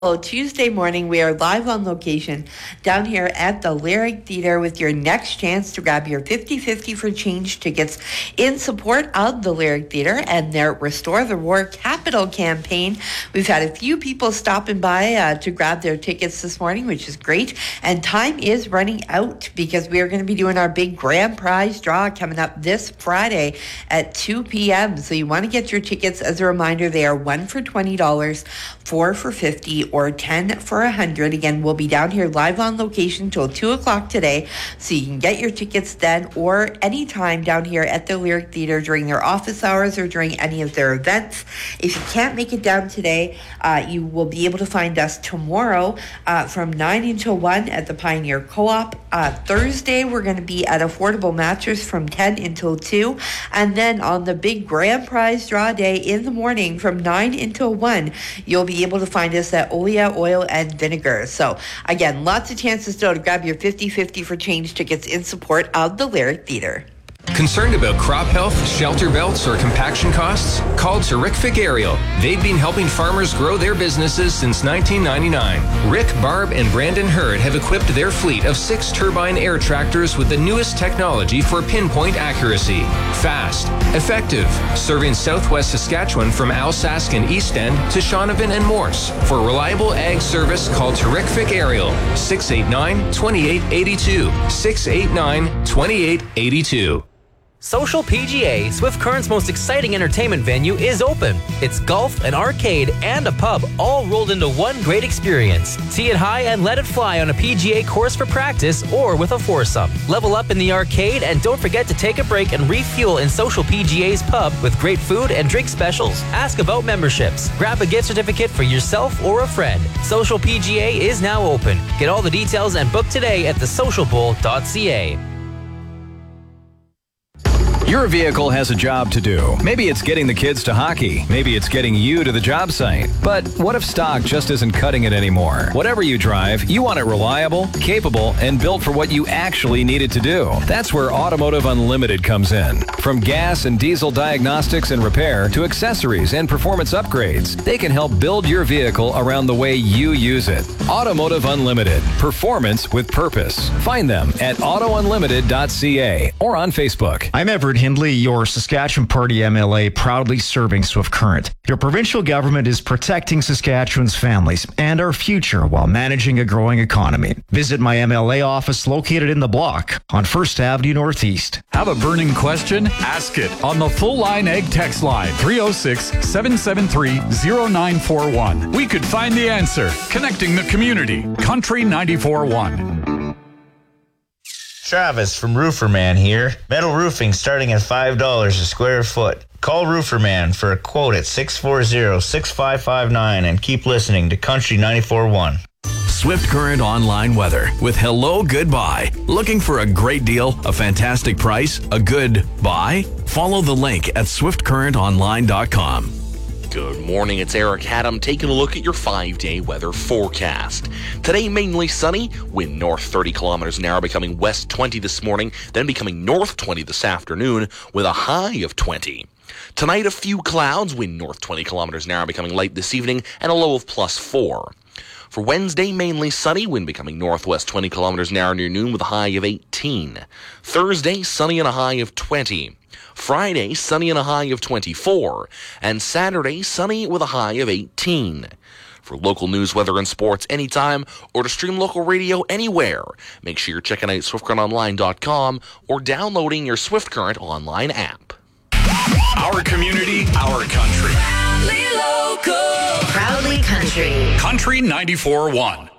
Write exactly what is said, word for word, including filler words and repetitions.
Well, Tuesday morning, we are live on location down here at the Lyric Theatre with your next chance to grab your fifty-fifty for Change tickets in support of the Lyric Theatre and their Restore the War Capital campaign. We've had a few people stopping by uh, to grab their tickets this morning, which is great. And time is running out because we are going to be doing our big grand prize draw coming up this Friday at two p.m. So you want to get your tickets. As a reminder, they are one for twenty dollars, four for fifty dollars, or ten for one hundred dollars. Again, we'll be down here live on location till two o'clock today, so you can get your tickets then or anytime down here at the Lyric Theatre during their office hours or during any of their events. If you can't make it down today, uh, you will be able to find us tomorrow uh, from nine until one at the Pioneer Co-op. Uh, Thursday, we're going to be at Affordable Mattress from ten until two. And then on the big grand prize draw day in the morning from nine until one, you'll be able to find us at Olia Oil and Vinegar. So again, lots of chances still to grab your fifty-fifty for Change tickets in support of the Lyric Theatre. Concerned about crop health, shelter belts, or compaction costs? Call Terrific Aerial. They've been helping farmers grow their businesses since nineteen ninety-nine. Rick, Barb, and Brandon Hurd have equipped their fleet of six turbine air tractors with the newest technology for pinpoint accuracy. Fast, effective, serving southwest Saskatchewan from Alsask and East End to Shaunavon and Morse. For reliable ag service, call Terrific Aerial, six eight nine, two eight eight two, six eight nine, two eight eight two. Social P G A, Swift Current's most exciting entertainment venue, is open. It's golf, an arcade, and a pub, all rolled into one great experience. Tee it high and let it fly on a P G A course for practice or with a foursome. Level up in the arcade and don't forget to take a break and refuel in Social P G A's pub with great food and drink specials. Ask about memberships. Grab a gift certificate for yourself or a friend. Social P G A is now open. Get all the details and book today at the social bowl dot c a. Your vehicle has a job to do. Maybe it's getting the kids to hockey. Maybe it's getting you to the job site. But what if stock just isn't cutting it anymore? Whatever you drive, you want it reliable, capable, and built for what you actually need it to do. That's where Automotive Unlimited comes in. From gas and diesel diagnostics and repair to accessories and performance upgrades, they can help build your vehicle around the way you use it. Automotive Unlimited. Performance with purpose. Find them at auto unlimited dot c a or on Facebook. I'm Everett Hindley, your Saskatchewan Party M L A, proudly serving Swift Current. Your provincial government is protecting Saskatchewan's families and our future while managing a growing economy. Visit my M L A office located in the block on First Avenue Northeast. Have a burning question? Ask it on the Full Line Egg text line three oh six, seven seven three, oh nine four one. We could find the answer. Connecting the community. Country ninety-four point one. Travis from Rooferman here. Metal roofing starting at five dollars a square foot. Call Rooferman for a quote at six four zero, six five five nine and keep listening to Country ninety-four point one. Swift Current online weather with Hello Goodbye. Looking for a great deal, a fantastic price, a good buy? Follow the link at swift current online dot com. Good morning, it's Eric Haddam taking a look at your five-day weather forecast. Today, mainly sunny, wind north thirty kilometers an hour, becoming west twenty this morning, then becoming north twenty this afternoon, with a high of twenty. Tonight, a few clouds, wind north twenty kilometers an hour, becoming light this evening, and a low of plus four. For Wednesday, mainly sunny, wind becoming northwest twenty kilometers an hour near noon, with a high of eighteen. Thursday, sunny and a high of twenty. Friday, sunny and a high of twenty-four, and Saturday, sunny with a high of eighteen. For local news, weather, and sports anytime, or to stream local radio anywhere, make sure you're checking out swift current online dot com or downloading your Swift Current online app. Our community, our country. Proudly local. Proudly country. Country ninety-four point one.